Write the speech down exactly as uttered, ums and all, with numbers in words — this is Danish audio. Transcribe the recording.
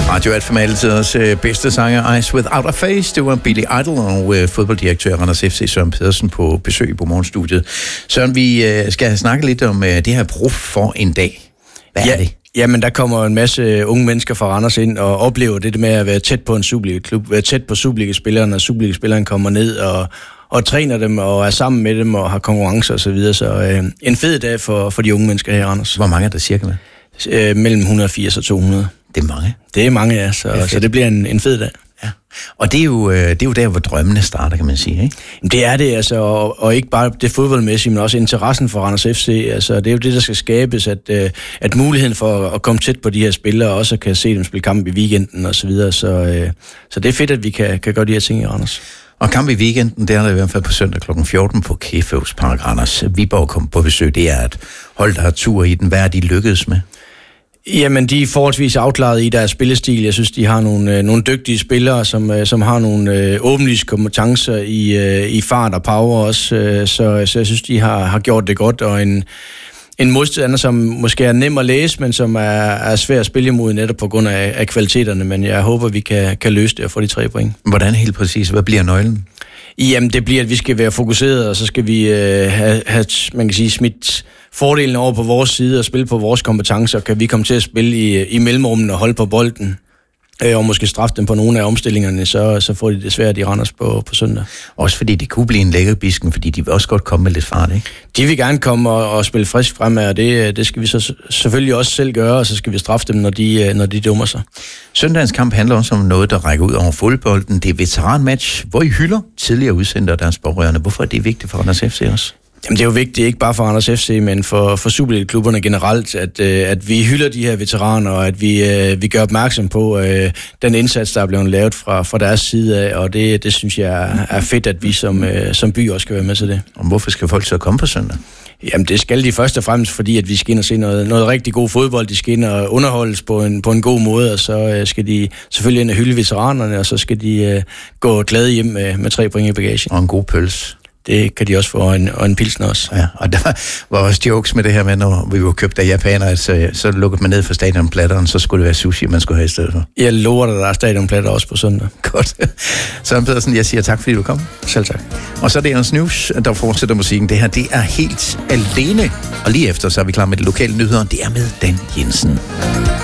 Radio Alfa med altidens øh, bedste sanger, Eyes Without a Face. Det var Billy Idol og øh, fodbolddirektør Randers F C Søren Pedersen på besøg på morgenstudiet. Søren, vi øh, skal snakke lidt om øh, det her brug for en dag. Hvad ja, er det? Jamen, der kommer en masse unge mennesker fra Randers ind og oplever det med at være tæt på en Superliga-klub, være tæt på Superliga-spillerne, og Superliga-spilleren kommer ned og, og træner dem og er sammen med dem og har konkurrencer og så videre. Så øh, en fed dag for, for de unge mennesker her i Randers. Hvor mange er der cirka med? Øh, mellem et hundrede og firs og to hundrede. Det er mange. Det er mange, ja. Så det, så det bliver en, en fed dag. Ja. Og det er, jo, det er jo der, hvor drømmene starter, kan man sige, ikke? Det er det, altså, og, og ikke bare det fodboldmæssige, men også interessen for Randers F C. Altså, det er jo det, der skal skabes, at, at muligheden for at komme tæt på de her spillere, også kan se dem spille kamp i weekenden og så videre. Så, så det er fedt, at vi kan, kan gøre de her ting i Randers. Og kamp i weekenden, det er der i hvert fald på søndag klokken fjorten på Kæføs Park Randers. Viborg kom på besøg, det er at holde der tur i den. Hvad er de lykkedes med? Jamen, de er forholdsvis afklaret i deres spillestil. Jeg synes, de har nogle, øh, nogle dygtige spillere, som, øh, som har nogle øh, åbenlyse kompetencer i, øh, i fart og power også. Øh, så, så jeg synes, de har, har gjort det godt. Og en, en modstander, som måske er nem at læse, men som er, er svær at spille imod netop på grund af, af kvaliteterne. Men jeg håber, vi kan, kan løse det og få de tre point. Hvordan helt præcis? Hvad bliver nøglen? Jamen, det bliver, at vi skal være fokuseret, og så skal vi øh, have, have, man kan sige, smidt fordelen over på vores side og spille på vores kompetencer. Kan vi komme til at spille i, i mellemrummet og holde på bolden, øh, og måske straffe dem på nogle af omstillingerne, så, så får de det svært i Randers på, på søndag. Også fordi det kunne blive en lækker bisken, fordi de vil også godt komme med lidt fart, ikke? De vil gerne komme og, og spille frisk fremad, og det, det skal vi så selvfølgelig også selv gøre, og så skal vi straffe dem, når de, når de dummer sig. Søndagens kamp handler også om noget, der rækker ud over fodbolden. Det er veteranmatch, hvor I hylder tidligere udsendte deres pårørende. Hvorfor er det vigtigt for Randers F C også? Jamen, det er jo vigtigt, ikke bare for Randers F C, men for, for Superliga-klubberne generelt, at, at vi hylder de her veteraner, og at vi, vi gør opmærksom på uh, den indsats, der er blevet lavet fra, fra deres side af, og det, det synes jeg er fedt, at vi som, uh, som by også skal være med til det. Og hvorfor skal folk så komme på søndag? Jamen, det skal de først og fremmest, fordi at vi skal ind og se noget, noget rigtig god fodbold. De skal ind og underholdes på en, på en god måde, og så uh, skal de selvfølgelig ind og hylde veteranerne, og så skal de uh, gå glade hjem med, med tre point i bagagen. Og en god pølse. Det kan de også få, og en, og en pilsner også. Ja, og der var også jokes med det her med, når vi var købt af japanere, så, så lukkede man ned for stadionplatteren, så skulle det være sushi, man skulle have i stedet for. Jeg lover dig, der er stadionplatter også på søndag. Godt. Søren Pedersen, jeg siger tak, fordi du kom. Selv tak. Og så er det Anders News, der fortsætter musikken. Det her, det er helt alene. Og lige efter, så er vi klar med de lokale nyheder. Det er med Dan Jensen.